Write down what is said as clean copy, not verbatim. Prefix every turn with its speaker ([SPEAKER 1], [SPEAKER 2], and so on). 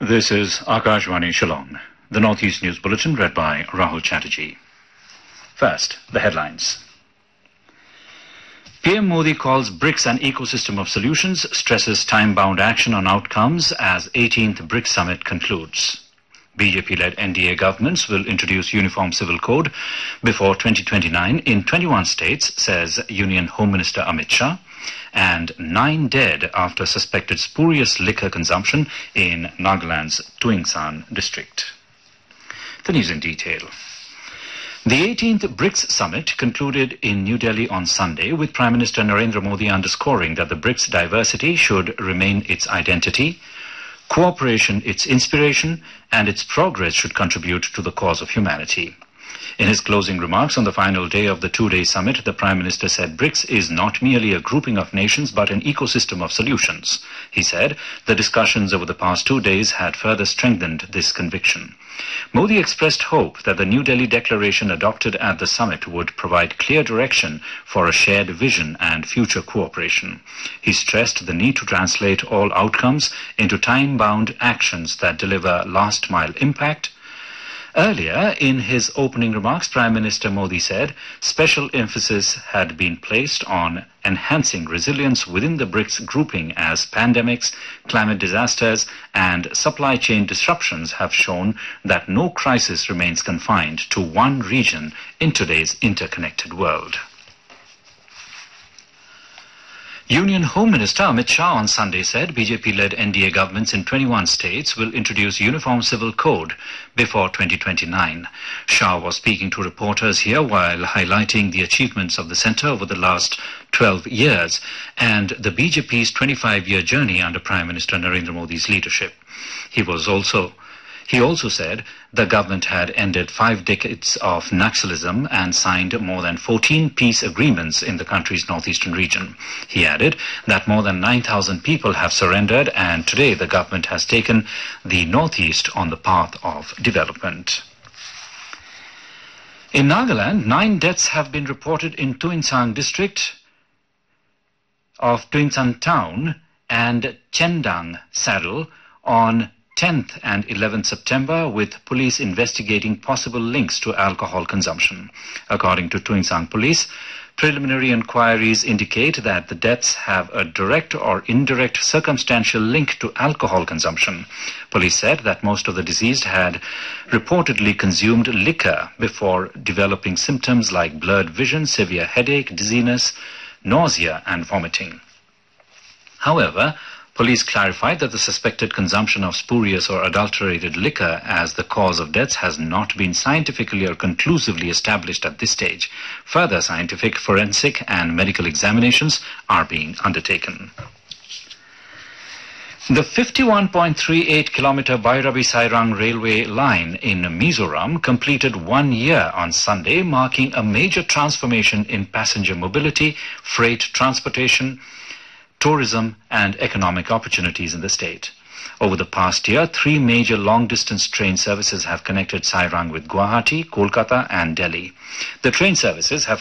[SPEAKER 1] This is Akashvani Shillong. The Northeast News Bulletin read by Rahul Chatterjee. First, the headlines. PM Modi calls BRICS an ecosystem of solutions, stresses time-bound action on outcomes as 18th BRICS Summit concludes. BJP-led NDA governments will introduce Uniform Civil Code before 2029 in 21 states, says Union Home Minister Amit Shah, and 9 dead after suspected spurious liquor consumption in Nagaland's Tuingsan district. The news in detail. The 18th BRICS Summit concluded in New Delhi on Sunday, with Prime Minister Narendra Modi underscoring that the BRICS diversity should remain its identity, cooperation its inspiration, and its progress should contribute to the cause of humanity. In his closing remarks on the final day of the two-day summit, the Prime Minister said BRICS is not merely a grouping of nations but an ecosystem of solutions. He said the discussions over the past 2 days had further strengthened this conviction. Modi expressed hope that the New Delhi declaration adopted at the summit would provide clear direction for a shared vision and future cooperation. He stressed the need to translate all outcomes into time-bound actions that deliver last-mile impact. Earlier, in his opening remarks, Prime Minister Modi said special emphasis had been placed on enhancing resilience within the BRICS grouping as pandemics, climate disasters, and supply chain disruptions have shown that no crisis remains confined to one region in today's interconnected world. Union Home Minister Amit Shah on Sunday said BJP-led NDA governments in 21 states will introduce Uniform Civil Code before 2029. Shah was speaking to reporters here while highlighting the achievements of the centre over the last 12 years and the BJP's 25-year journey under Prime Minister Narendra Modi's leadership. He also said the government had ended 5 decades of Naxalism and signed more than 14 peace agreements in the country's northeastern region. He added that more than 9,000 people have surrendered, and today the government has taken the northeast on the path of development. In Nagaland, 9 deaths have been reported in Tuingsan district of Tuingsan town and Chendang saddle on 10th and 11th September, with police investigating possible links to alcohol consumption. According to Tuingsan police, preliminary inquiries indicate that the deaths have a direct or indirect circumstantial link to alcohol consumption. Police said that most of the deceased had reportedly consumed liquor before developing symptoms like blurred vision, severe headache, dizziness, nausea, and vomiting. However, police clarified that the suspected consumption of spurious or adulterated liquor as the cause of deaths has not been scientifically or conclusively established at this stage. Further scientific, forensic, and medical examinations are being undertaken. The 51.38-kilometer Bairabi-Sairang railway line in Mizoram completed 1 year on Sunday, marking a major transformation in passenger mobility, freight transportation, tourism, and economic opportunities in the state. Over the past year, 3 major long-distance train services have connected Sairang with Guwahati, Kolkata, and Delhi. The train services have